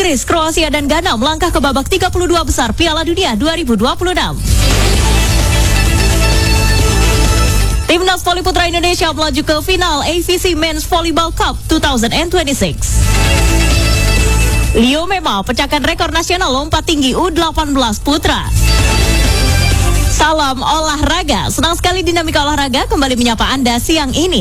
Inggris, Kroasia, dan Ghana melangkah ke babak 32 besar Piala Dunia 2026. Timnas Voli Putra Indonesia melaju ke final AVC Men's Volleyball Cup 2026. Leo Mema pecahkan rekor nasional lompat tinggi U18 putra. Salam olahraga, senang sekali Dinamika Olahraga kembali menyapa Anda siang ini.